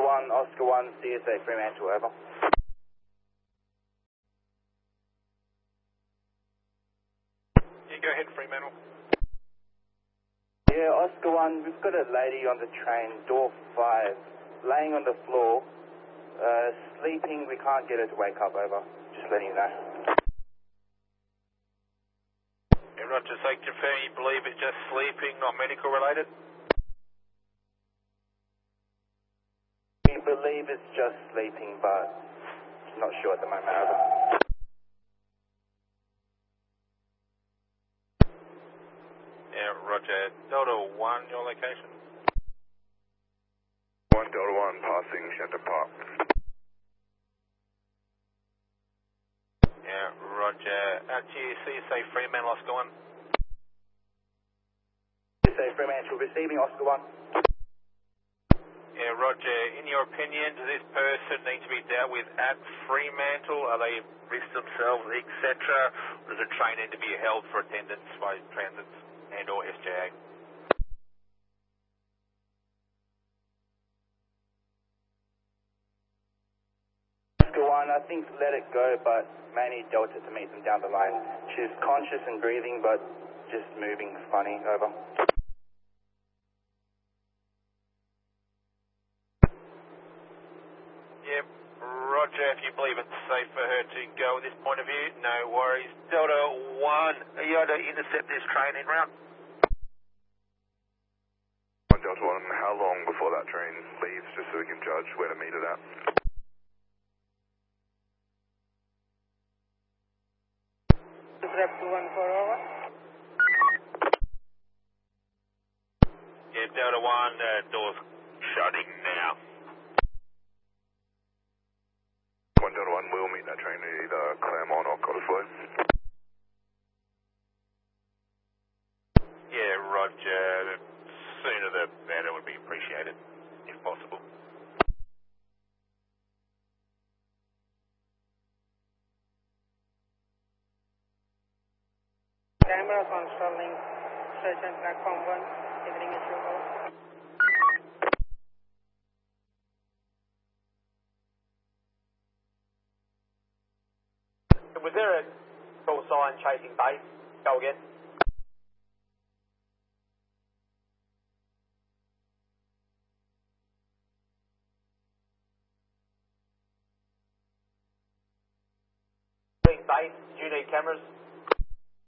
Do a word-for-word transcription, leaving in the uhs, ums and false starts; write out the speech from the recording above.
one, Oscar one, C S A Fremantle, over. Yeah, go ahead, Fremantle. Yeah, Oscar one, we've got a lady on the train, door five, laying on the floor, uh, sleeping. We can't get her to wake up, over. Just letting you know. Yeah, Roger, so confirm you believe it's just sleeping, not medical related? We believe it's just sleeping, but not sure at the moment, over. Yeah, Roger. Delta one, your location? one Delta one, passing Shenton Park. Yeah, Roger. Out to you, C S A Fremantle, Oscar one. C S A Fremantle, receiving Oscar one. Yeah, Roger. In your opinion, does this person need to be dealt with at Fremantle? Are they risk themselves, et cetera? Or does the train need to be held for attendance by transits and or S J A? Oscar one, I think let it go, but may need Delta to meet them down the line. She's conscious and breathing, but just moving funny, over. Yep, Roger. If you believe it's safe for her to go at this point of view, no worries. Delta one, are you able to intercept this train en route? one Delta one, how long before that train leaves, just so we can judge where to meet it at? Rep two one four over. Yeah, Delta one, uh, doors shutting now. one Delta one, we'll meet that train at either Claremont or Cottesloe. Yeah, Roger. The sooner the better would be appreciated, if possible. Cameras on Sterling Station platform one. Everything is over. Was there a call sign chasing base? Go again. Base, do you need cameras?